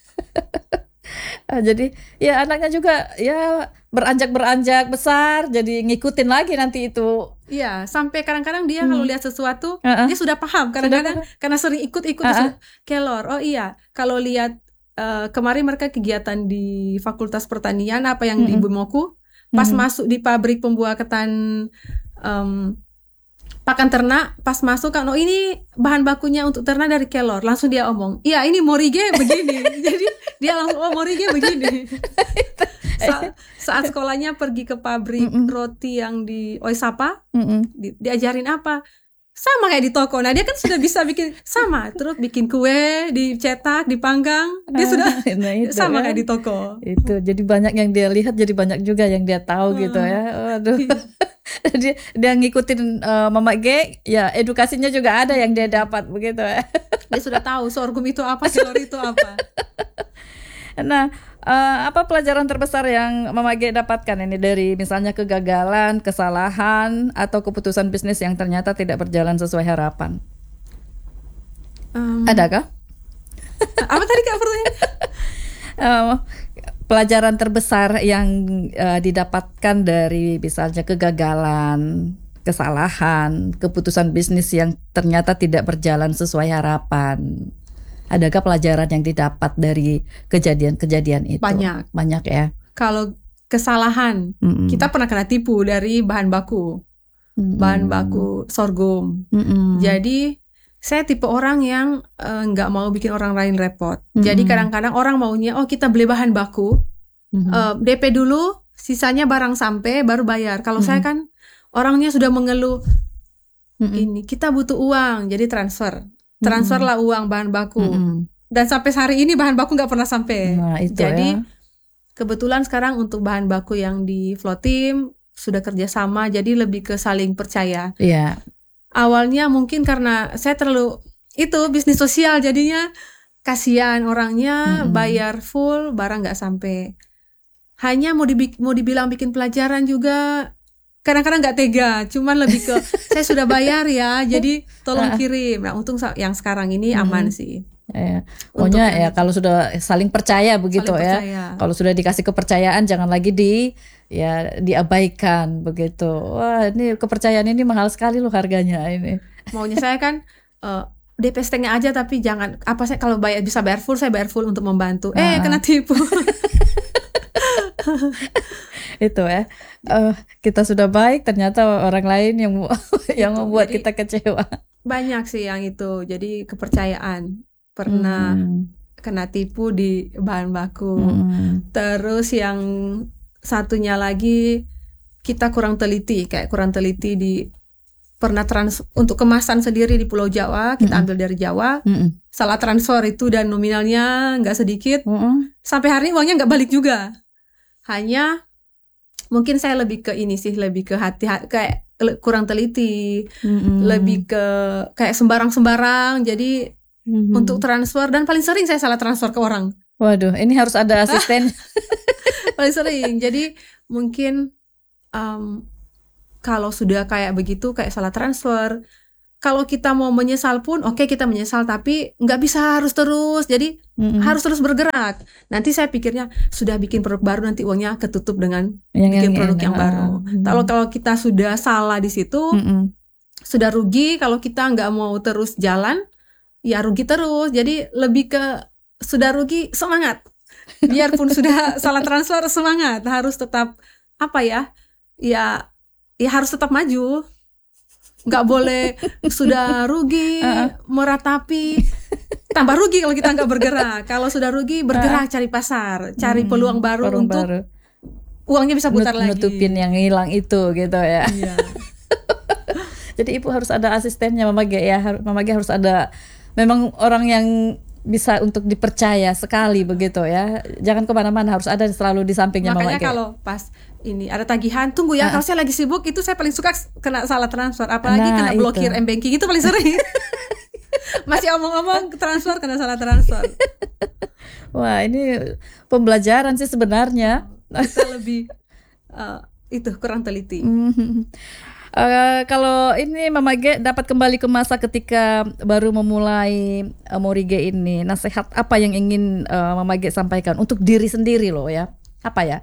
Ah, Jadi ya anaknya juga ya beranjak-beranjak besar, jadi ngikutin lagi nanti itu. Iya, sampai kadang-kadang dia kalau lihat sesuatu, Uh-uh. dia sudah paham. Kadang-kadang karena sering ikut-ikut dia Uh-uh. sudah, Kelor. Oh iya, kalau lihat eh, kemarin mereka kegiatan di Fakultas Pertanian apa yang di Mm-mm. Bumoku, pas Mm-mm. masuk di pabrik pembuat ketan em, pakan ternak, pas masuk kan, oh ini bahan bakunya untuk ternak dari Kelor. Langsung dia omong, iya ini Morige begini. Jadi dia langsung, oh Morige begini. Sa- saat sekolahnya pergi ke pabrik Mm-mm. roti yang di Oisapa, Mm-mm. di- diajarin apa? Sama kayak di toko. Nah dia kan sudah bisa bikin sama, terus bikin kue, dicetak, dipanggang, dia sudah Nah, itu sama kan. kayak di toko. Itu jadi banyak yang dia lihat, jadi banyak juga yang dia tahu gitu ya. Waduh. dia, dia ngikutin eh, Mama G, ya edukasinya juga ada yang dia dapat begitu ya. Dia sudah tahu sorghum itu apa, kelor itu apa. Nah, eh, apa pelajaran terbesar yang Mama G dapatkan ini dari misalnya kegagalan, kesalahan, atau keputusan bisnis yang ternyata tidak berjalan sesuai harapan? Em, Adakah? apa tadi Kak pertanyaan? Eh, pelajaran terbesar yang eh, didapatkan dari misalnya kegagalan, kesalahan, keputusan bisnis yang ternyata tidak berjalan sesuai harapan. Adakah pelajaran yang didapat dari kejadian-kejadian itu? Banyak. Banyak ya. Kalau kesalahan, Mm-mm. kita pernah kena tipu dari bahan baku, Mm-mm. bahan baku sorghum. Mm-mm. Jadi saya tipe orang yang eh, nggak mau bikin orang lain repot. Jadi Mm-mm. kadang-kadang orang maunya, oh kita beli bahan baku, Mhm. eh, D P dulu, sisanya barang sampai baru bayar. Kalau saya kan orangnya sudah mengeluh, Mm-mm. ini kita butuh uang, jadi transfer, transferlah uang bahan baku. Mm-mm. Dan sampai hari ini bahan baku nggak pernah sampai. Nah, itu Jadi ya. kebetulan sekarang untuk bahan baku yang di Flotim sudah kerjasama, jadi lebih ke saling percaya. Iya. Awalnya mungkin karena saya terlalu itu bisnis sosial, jadinya kasihan orangnya Mm-mm. bayar full barang nggak sampai. Hanya mau dibi- mau dibilang bikin pelajaran juga kadang-kadang nggak tega, cuman lebih ke saya sudah bayar ya, jadi tolong kirim. Nah untung sa- yang sekarang ini aman sih. Ya. Untuk Pokoknya yang ya kalau sudah saling percaya begitu Saling ya. percaya. Kalau sudah dikasih kepercayaan jangan lagi di ya diabaikan begitu. Wah, ini kepercayaan ini mahal sekali loh harganya ini. Maunya saya kan eh, D P setengah aja, tapi jangan apa saya kalau bayar bisa bayar full, saya bayar full untuk membantu. Eh Ah. kena tipu. Itu ya. Eh, kita sudah baik ternyata orang lain yang yang Itu, membuat jadi- kita kecewa. Banyak sih yang itu. Jadi kepercayaan. Pernah Hmm. kena tipu di bahan baku. Hmm. Terus yang satunya lagi kita kurang teliti, kayak kurang teliti di pernah trans untuk kemasan sendiri di Pulau Jawa, kita Mm-mm. ambil dari Jawa, Hmm. salah transfer itu dan nominalnya nggak sedikit. Hmm. Sampai hari ini uangnya nggak balik juga. Hanya mungkin saya lebih ke ini sih, lebih ke hati, kayak kurang teliti, Mm-mm. lebih ke kayak sembarang-sembarang. Jadi Mhm. untuk transfer, dan paling sering saya salah transfer ke orang. Waduh, ini harus ada asisten. Paling sering. Jadi mungkin um, kalau sudah kayak begitu, kayak salah transfer, kalau kita mau menyesal pun oke, kita menyesal, tapi nggak bisa harus terus. Jadi Mm-mm. harus terus bergerak. Nanti saya pikirnya sudah bikin produk baru, nanti uangnya ketutup dengan Yang- bikin yang- produk yang- yang baru. ah. Kalau kalau kita sudah salah di situ, Mm-mm. sudah rugi. Kalau kita nggak mau terus jalan, ya rugi terus. Jadi lebih ke sudah rugi, semangat. Biarpun sudah salah transfer, semangat. Harus tetap apa ya? Ya, ya harus tetap maju. Nggak boleh sudah rugi, meratapi, tambah rugi kalau kita nggak bergerak. Kalau sudah rugi, bergerak, cari pasar, cari Hmm, peluang baru peluang untuk baru. uangnya bisa putar Nut- lagi. nutupin yang hilang itu gitu ya. Iya. Jadi ibu harus ada asistennya, Mama Ge ya. Har- Mama Ge harus ada memang orang yang bisa untuk dipercaya sekali begitu ya. Jangan kemana-mana, harus ada selalu di sampingnya Mama Makanya Ge. kalau pas ini ada tagihan, tunggu ya, Ah. kalau saya lagi sibuk, itu saya paling suka kena salah transfer, apalagi Nah, kena blokir itu. m-banking, itu paling sering. Masih omong-omong transfer, kena salah transfer. Wah, ini pembelajaran sih sebenarnya. Kita lebih uh, itu kurang teliti. Mhm. Eh, kalau ini Mama Ge dapat kembali ke masa ketika baru memulai uh, Morige ini, nasihat apa yang ingin eh, Mama Ge sampaikan untuk diri sendiri loh ya? Apa ya?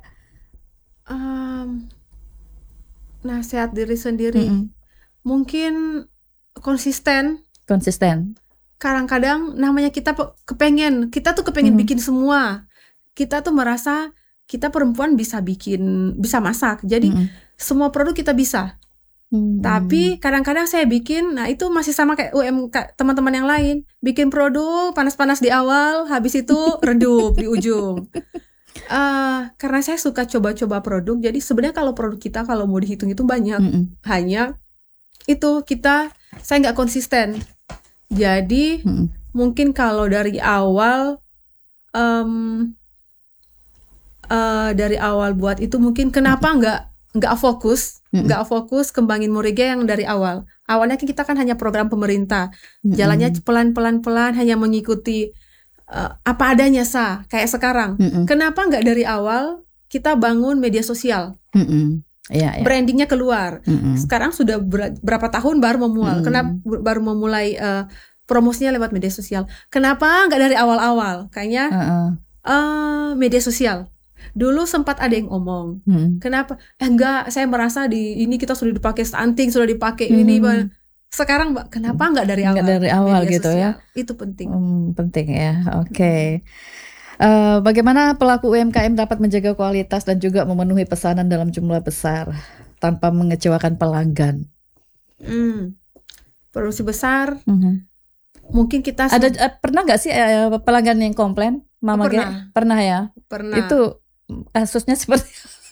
Um, nasihat diri sendiri, Mm-mm. mungkin konsisten. Konsisten. Kadang-kadang namanya kita pe- kepengen, kita tuh kepengen Mhm. bikin semua. Kita tuh merasa kita perempuan bisa bikin, bisa masak. Jadi Mm-mm. semua produk kita bisa. Mm-mm. Tapi kadang-kadang saya bikin, nah itu masih sama kayak U M K teman-teman yang lain. Bikin produk panas-panas di awal, habis itu redup di ujung. Eh, karena saya suka coba-coba produk, jadi sebenarnya kalau produk kita kalau mau dihitung itu banyak. Mm-mm. Hanya itu kita, saya nggak konsisten. Jadi Mm-mm. mungkin kalau dari awal, em, eh, dari awal buat itu mungkin kenapa nggak nggak fokus, Mm-mm. nggak fokus kembangin Morige yang dari awal. Awalnya kan kita kan hanya program pemerintah, Mm-mm. jalannya pelan-pelan pelan, hanya mengikuti eh, apa adanya sah kayak sekarang. Mm-mm. Kenapa nggak dari awal kita bangun media sosial, Mm-mm. Iya, iya. brandingnya keluar. Mm-mm. Sekarang sudah ber- berapa tahun baru memual. Mm. Kenapa baru memulai eh, promosinya lewat media sosial? Kenapa nggak dari awal-awal? Kayaknya Uh-uh. eh, media sosial. Dulu sempat ada yang ngomong, Mm-mm. kenapa? Eh enggak, saya merasa di ini kita sudah dipakai stunting, sudah dipakai Hmm. ini. Mbak. Sekarang Mbak, kenapa nggak dari awal? Nggak dari awal Media gitu ya? sosial. Itu penting. Hmm, penting ya. Oke. Eh, bagaimana pelaku U M K M dapat menjaga kualitas dan juga memenuhi pesanan dalam jumlah besar tanpa mengecewakan pelanggan? Hmm. Produksi besar, Mhm. mungkin kita Ada eh, pernah nggak sih eh, pelanggan yang komplain, Mama Ge? pernah. Pernah ya. pernah Itu kasusnya seperti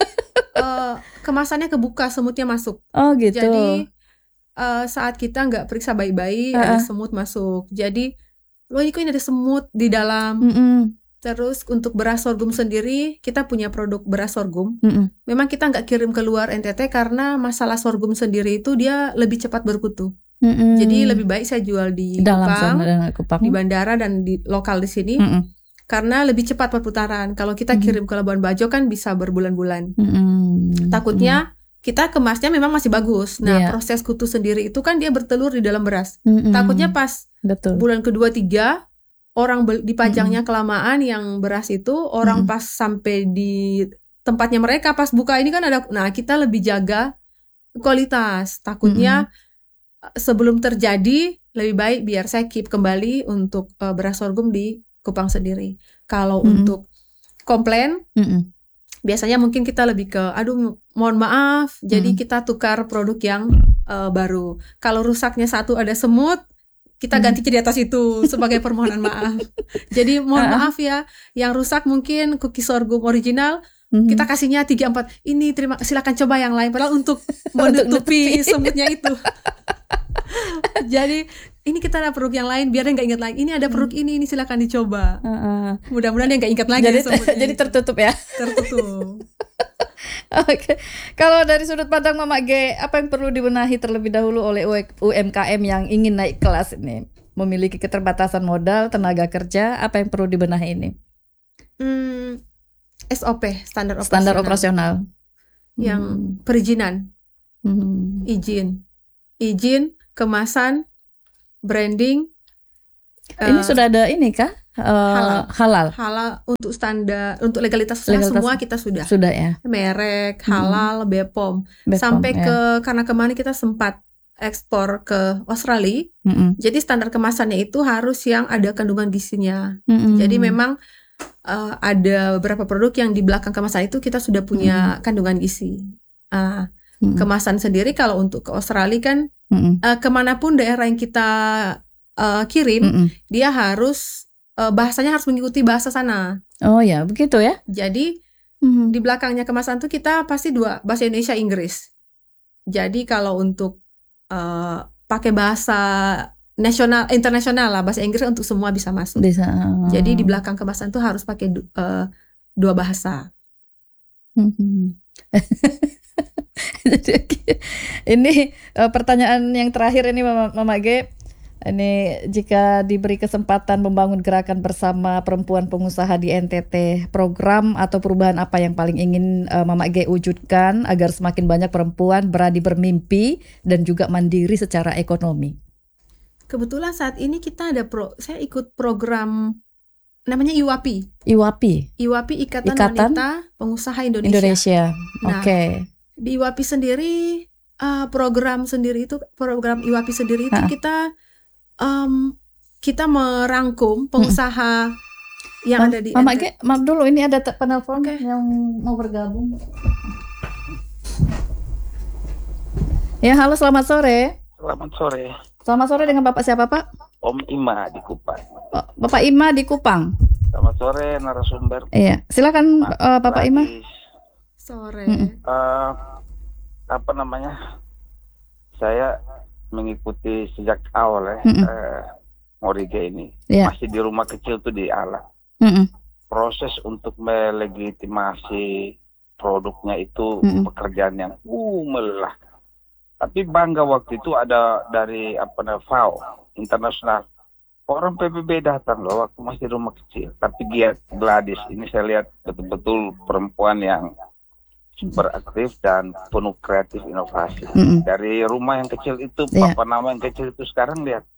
eh, kemasannya kebuka, semutnya masuk. oh gitu. Jadi eh, saat kita nggak periksa baik-baik, Uh-uh. ada semut masuk. Jadi, loh ini kok ini ada semut di dalam. Mm-mm. Terus untuk beras sorghum sendiri, kita punya produk beras sorghum. Mm-mm. Memang kita nggak kirim keluar N T T karena masalah sorghum sendiri itu dia lebih cepat berkutu. Mm-mm. Jadi lebih baik saya jual di dalam Kupang, sana dengan Kupang. di bandara dan di lokal di sini Mm-mm. karena lebih cepat perputaran. Kalau kita Mhm. kirim ke Labuan Bajo kan bisa berbulan-bulan. Mm-mm. Takutnya kita kemasnya memang masih bagus. Nah, Iya. proses kutu sendiri itu kan dia bertelur di dalam beras. Mm-mm. Takutnya pas betul. bulan kedua tiga orang bel- dipajangnya kelamaan yang beras itu, orang Mm-mm. pas sampai di tempatnya mereka pas buka ini kan ada, nah kita lebih jaga kualitas. Takutnya sebelum terjadi lebih baik biar saya keep kembali untuk eh, beras sorghum di Kupang sendiri. Kalau Mm-mm. untuk komplain Mm-mm. biasanya mungkin kita lebih ke aduh mohon maaf, jadi Mm-mm. kita tukar produk yang eh, baru. Kalau rusaknya satu ada semut, kita Mm. ganti di atas itu sebagai permohonan maaf. Jadi mohon Ah. maaf ya, yang rusak mungkin cookies sorghum original, Mhm. kita kasihnya tiga empat. Ini terima silakan coba yang lain padahal untuk menutupi semutnya itu. Jadi ini kita ada produk yang lain biar dia nggak ingat lagi. Ini ada produk ini, ini silakan dicoba. Uh-uh. Mudah-mudahan dia nggak ingat lagi jadi semutnya jadi itu. tertutup ya. tertutup. Oke, kalau dari sudut pandang Mama G, apa yang perlu dibenahi terlebih dahulu oleh U M K M yang ingin naik kelas ini? Memiliki keterbatasan modal, tenaga kerja, apa yang perlu dibenahi ini? Hmm, S O P, standar operasional. Standar operasional. Yang Hmm. perizinan, Hmm. izin, izin, kemasan, branding. Ini eh, sudah ada ini kah? Eh, halal. halal. halal untuk standar, untuk legalitas usaha Legalitas- semua kita sudah. Sudah ya. Merek, Hmm. halal, B P O M. Bepom, Sampai ya. ke, karena kemarin kita sempat ekspor ke Australia, Mm-mm. jadi standar kemasannya itu harus yang ada kandungan gizinya. Mm-mm. Jadi memang eh, ada beberapa produk yang di belakang kemasan itu kita sudah punya kandungan gizi. Ah, Mm-mm. kemasan sendiri kalau untuk ke Australia kan Mm-mm. eh, kemanapun daerah yang kita eh, kirim, Mm-mm. dia harus eh, bahasanya harus mengikuti bahasa sana. Oh ya, begitu ya. Jadi Mm-mm. di belakangnya kemasan tuh kita pasti dua, bahasa Indonesia, Inggris. Jadi kalau untuk eh, pakai bahasa nasional, internasional lah, bahasa Inggris untuk semua bisa masuk. Bisa. Jadi di belakang kemasan tuh harus pakai du- eh, dua bahasa. Mhm. Jadi, ini eh, pertanyaan yang terakhir ini Mama, Mama G. Ini jika diberi kesempatan membangun gerakan bersama perempuan pengusaha di N T T, program atau perubahan apa yang paling ingin eh, Mama G wujudkan agar semakin banyak perempuan berani bermimpi dan juga mandiri secara ekonomi? Kebetulan saat ini kita ada pro, saya ikut program namanya I W A P I. I W A P I I W A P I Ikatan, Ikatan Wanita Pengusaha Indonesia. Indonesia. Nah, Oke. Di I W A P I sendiri, eh, program sendiri itu, program I W A P I sendiri itu Ha. kita em, kita merangkum pengusaha yang Ma- ada di Mama N T T. G, maaf dulu ini ada te- penelpon Oke. yang mau bergabung. Ya, halo, selamat sore. Selamat sore, Selamat sore dengan Bapak siapa, Pak? Om Ima di Kupang. Oh, Bapak Ima di Kupang. Selamat sore narasumber. Iya, silakan Mas eh, Bapak Ima. Gladys. Sore. Mm-mm. Eh, apa namanya? Saya mengikuti sejak awal ya, Mm-mm. eh, Morige ini. Iya. Masih di rumah kecil tuh di Alang. Mm-mm. Proses untuk melegitimasi produknya itu Mm-mm. pekerjaan yang uh, melelahkan. Tapi bangga waktu itu ada dari apa namanya F A O internasional. Orang P B B datang loh waktu masih rumah kecil. Tapi giat Gladys ini saya lihat betul-betul perempuan yang super aktif dan penuh kreatif inovasi. Mm-mm. Dari rumah yang kecil itu, Iya. papa nama yang kecil itu sekarang lihat